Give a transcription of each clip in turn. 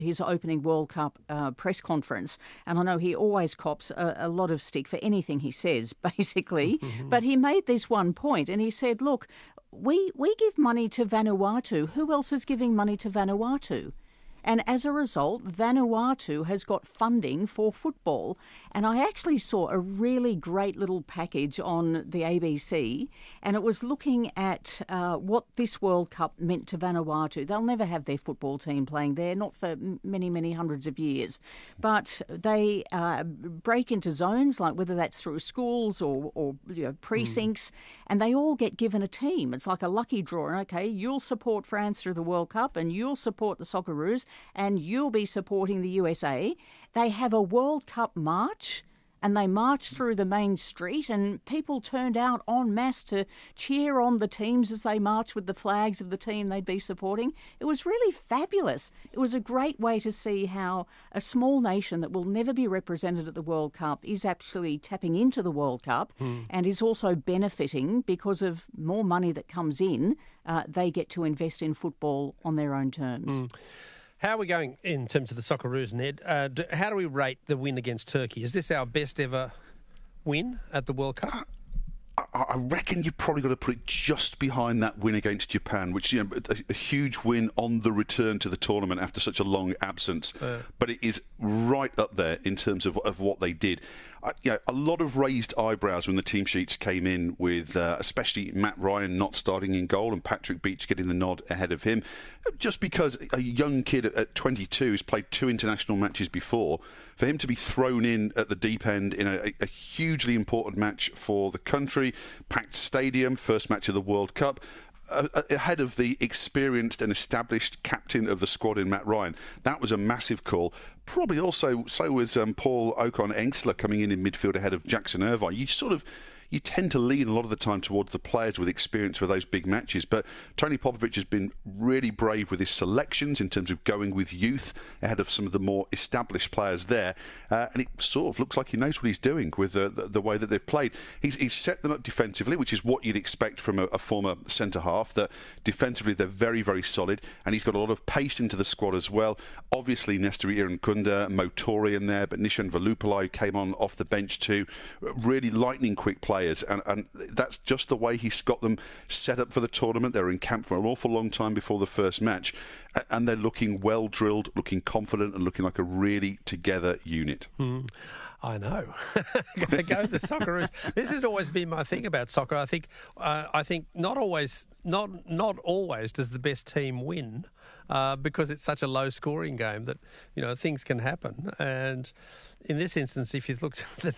his opening World Cup press conference, and I know he always cops a lot of stick for anything he says, basically, but he made this one point, and he said, look, we give money to Vanuatu. Who else is giving money to Vanuatu? And as a result, Vanuatu has got funding for football. And I actually saw a really great little package on the ABC, and it was looking at what this World Cup meant to Vanuatu. They'll never have their football team playing there, not for many, many hundreds of years. But they break into zones, like whether that's through schools or precincts, and they all get given a team. It's like a lucky draw. Okay, you'll support France through the World Cup, and you'll support the Socceroos, and you'll be supporting the USA. They have a World Cup march, and they march through the main street, and people turned out en masse to cheer on the teams as they marched with the flags of the team they'd be supporting. It was really fabulous. It was a great way to see how a small nation that will never be represented at the World Cup is actually tapping into the World Cup and is also benefiting because of more money that comes in. They get to invest in football on their own terms. How are we going in terms of the Socceroos, Ned? How do we rate the win against Turkey? Is this our best ever win at the World Cup? I reckon you've probably got to put it just behind that win against Japan, which, you know, a huge win on the return to the tournament after such a long absence. But it is right up there in terms of what they did. A lot of raised eyebrows when the team sheets came in with especially Matt Ryan not starting in goal and Patrick Beach getting the nod ahead of him. Just because a young kid at 22 who's played 2 international matches before, for him to be thrown in at the deep end in a hugely important match for the country, packed stadium, first match of the World Cup, ahead of the experienced and established captain of the squad in Matt Ryan. That was a massive call. Probably also, so was Paul Ocon-Engsler coming in midfield ahead of Jackson Irvine. You tend to lean a lot of the time towards the players with experience for those big matches. But Tony Popovic has been really brave with his selections in terms of going with youth ahead of some of the more established players there. And it sort of looks like he knows what he's doing with the way that they've played. He's set them up defensively, which is what you'd expect from a former centre-half, that defensively they're very, very solid. And he's got a lot of pace into the squad as well. Obviously, Nestori Irankunda, Motori in there, but Nishan Velupillai came on off the bench too. Really lightning-quick players. And that's just the way he's got them set up for the tournament. They were in camp for an awful long time before the first match, and they're looking well drilled, looking confident, and looking like a really together unit. I know. Gotta go with the Socceroos. This has always been my thing about soccer. I think not always does the best team win, because it's such a low scoring game that, you know, things can happen. And in this instance, if you looked at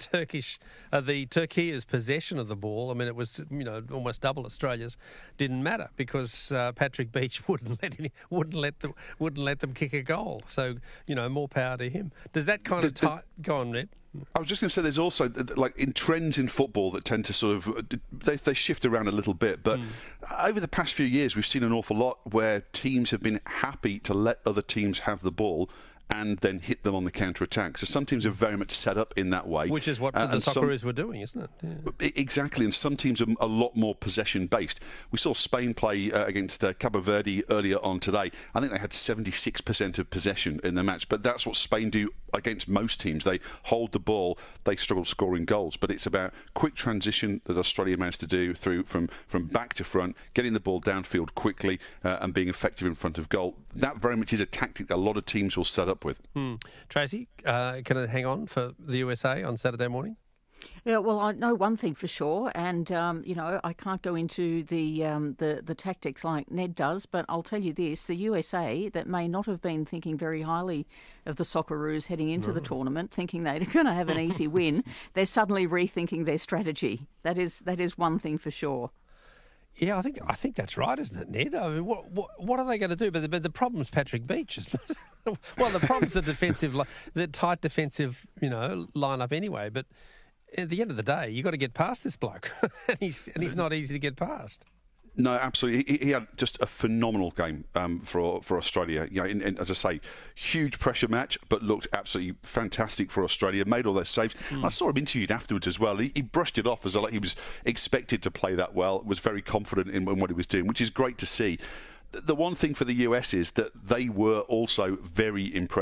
the Turkey's possession of the ball, I mean, it was, you know, almost double Australia's. Didn't matter because Patrick Beach wouldn't let them kick a goal. So, you know, more power to him. Does that kind of go on, Ned? I was just going to say, there's also, like, in trends in football that tend to sort of, they shift around a little bit, but over the past few years we've seen an awful lot where teams have been happy to let other teams have the ball and then hit them on the counter-attack. So some teams are very much set up in that way. Which is what the Socceroos were doing, isn't it? Yeah. Exactly, and some teams are a lot more possession-based. We saw Spain play against Cabo Verde earlier on today. I think they had 76% of possession in the match, but that's what Spain do against most teams. They hold the ball, they struggle scoring goals, but it's about quick transition that Australia managed to do through from back to front, getting the ball downfield quickly and being effective in front of goal. That very much is a tactic that a lot of teams will set up with. Tracy, can it hang on for the USA on Saturday morning? Yeah, well, I know one thing for sure, and you know, I can't go into the tactics like Ned does, but I'll tell you this: the USA, that may not have been thinking very highly of the Socceroos heading into the tournament, thinking they're going to have an easy win, they're suddenly rethinking their strategy. That is one thing for sure. Yeah, I think that's right, isn't it, Ned? I mean, what are they going to do? But the problem's Patrick Beach, isn't it? Well, the problem's the tight defensive, you know, lineup anyway. But at the end of the day, you've got to get past this bloke, and he's not easy to get past. No, absolutely. He had just a phenomenal game for Australia. You know, and as I say, huge pressure match, but looked absolutely fantastic for Australia. Made all their saves. I saw him interviewed afterwards as well. He brushed it off as like he was expected to play that well. Was very confident in what he was doing, which is great to see. the one thing for the US is that they were also very impressed